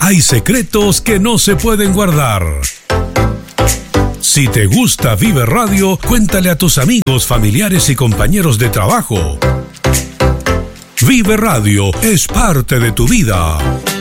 hay secretos que no se pueden guardar. Si te gusta Vive Radio, cuéntale a tus amigos, familiares y compañeros de trabajo. Vive Radio es parte de tu vida.